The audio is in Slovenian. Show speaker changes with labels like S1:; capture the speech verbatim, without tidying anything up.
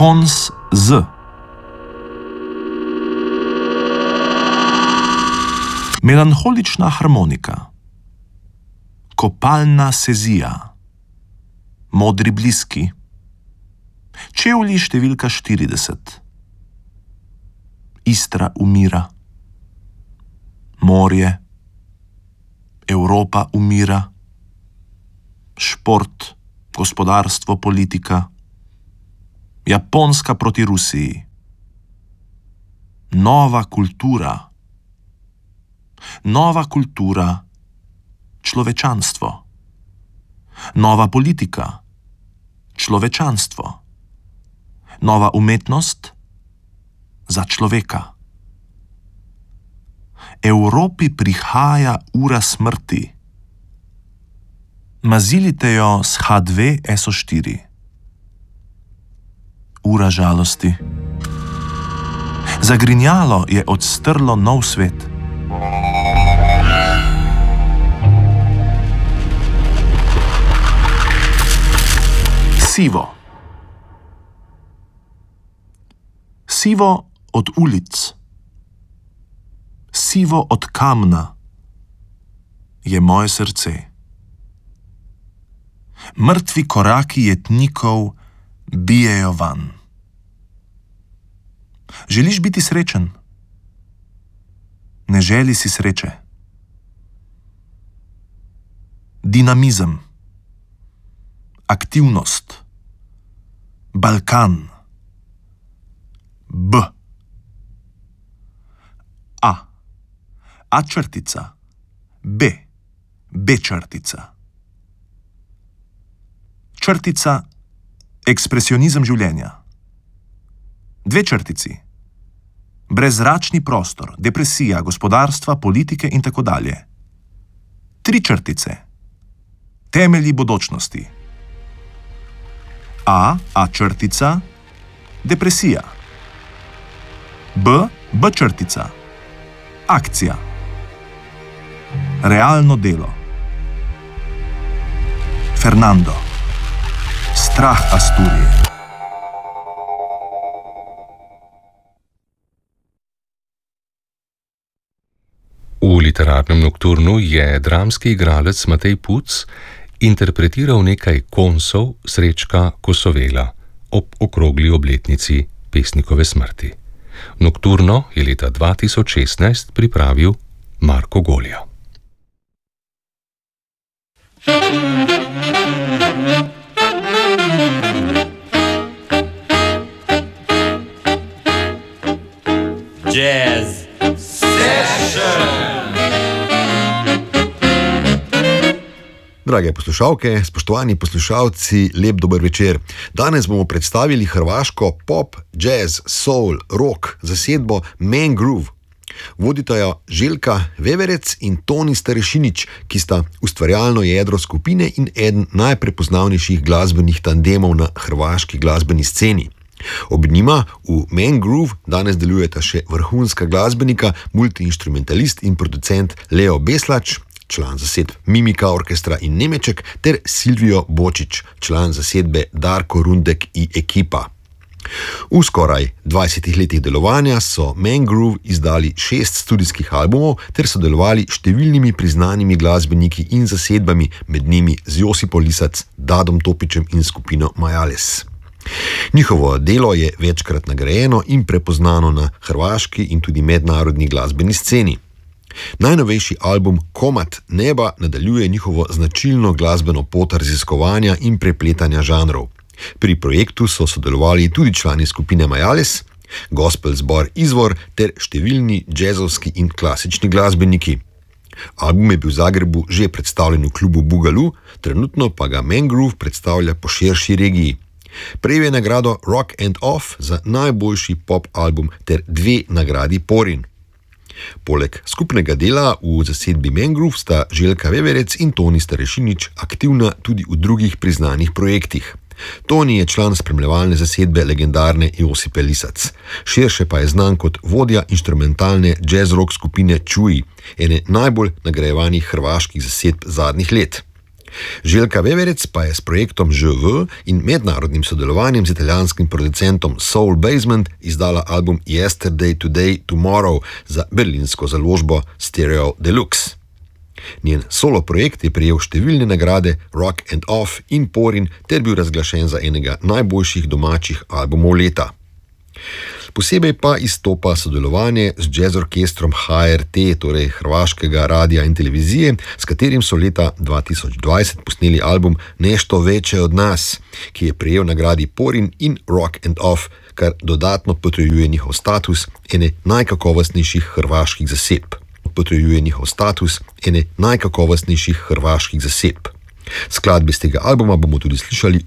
S1: Kons z. Melanholična harmonika. Kopalna sezija. Modri bliski. Čevlji številka štirideset. Istra umira. Morje. Evropa umira. Šport, gospodarstvo, politika. Japonska proti Rusiji. Nova kultura. Nova kultura, človečanstvo. Nova politika, človečanstvo. Nova umetnost, za človeka. Evropi prihaja ura smrti. Mazilite jo s ha dve es o štiri. Ura žalosti. Zagrinjalo je odstrlo nov svet. Sivo. Sivo od ulic. Sivo od kamna je moje srce. Mrtvi koraki jetnikov bijejo van. Želiš biti srečen? Ne želi si sreče. Dinamizem. Aktivnost. Balkan. B. A. A črtica. B. B črtica. Črtica. Ekspresionizem življenja. Dve črtici. Brezračni prostor, depresija, gospodarstva, politike in tako dalje. Tri črtice. Temelji bodočnosti. A, A črtica, depresija. B, B črtica, akcija. Realno delo. Fernando. Strah Asturije.
S2: V literarnem nokturnu je dramski igralec Matej Puc interpretiral nekaj konsov Srečka Kosovela ob okrogli obletnici pesnikove smrti. Nokturno je leta dva tisoč šestnajst pripravil Marko Golja.
S3: Jazz Session.
S4: Drage poslušalke, spoštovani poslušalci, lep dober večer. Danes bomo predstavili hrvaško pop, jazz, soul, rock zasedbo Mangroove. Vodita jo Željka Veverec in Toni Starešinič, ki sta ustvarjalno jedro skupine in eden najprepoznavnejših glasbenih tandemov na hrvaški glasbeni sceni. Ob njima v Mangroove danes delujeta še vrhunska glasbenika, multiinstrumentalist in producent Leo Beslač, član zasedb Mimika orkestra in Nemeček, ter Silvio Bočič, član zasedbe Darko Rundek i ekipa. V skoraj dvajsetih letih delovanja so Mangroove izdali šest studijskih albumov ter sodelovali številnimi priznanimi glasbeniki in zasedbami, med njimi z Josipo Lisac, Dadom Topičem in skupino Majales. Njihovo delo je večkrat nagrajeno in prepoznano na hrvaški in tudi mednarodni glasbeni sceni. Najnovejši album Komad neba nadaljuje njihovo značilno glasbeno pot raziskovanja in prepletanja žanrov. Pri projektu so sodelovali tudi člani skupine Majales, gospel zbor Izvor ter številni džezovski in klasični glasbeniki. Album je bil v Zagrebu že predstavljen v klubu Bugalu, trenutno pa ga Mangroove predstavlja po širši regiji. Prejel je nagrado Rock and Off za najboljši pop album ter dve nagradi Porin. Poleg skupnega dela v zasedbi Mangroove sta Željka Veverec in Toni Starešinič aktivna tudi v drugih priznanih projektih. Toni je član spremljevalne zasedbe legendarne Josipe Lisac. Širše pa je znan kot vodja inštrumentalne jazz-rock skupine Čuji, ene najbolj nagrajevanih hrvaških zasedb zadnjih let. Željka Veverec pa je s projektom Ž V in mednarodnim sodelovanjem z italijanskim producentom Soul Basement izdala album Yesterday, Today, Tomorrow za berlinsko založbo Stereo Deluxe. Njen solo projekt je prejel številne nagrade Rock and Off in Porin ter bil razglašen za enega najboljših domačih albumov leta. Posebej pa izstopa sodelovanje z jazz orkestrom H R T, torej Hrvaškega radija in televizije, s katerim so leta dva tisoč dvajset posneli album Nešto veče od nas, ki je prejel nagradi Porin in Rock and Off, kar dodatno potrjuje njihov status ene najkakovostnejših hrvaških zasedb. Potrjuje njihov status ene najkakovostnejših hrvaških zasedb. Skladbe z tega albuma bomo tudi slišali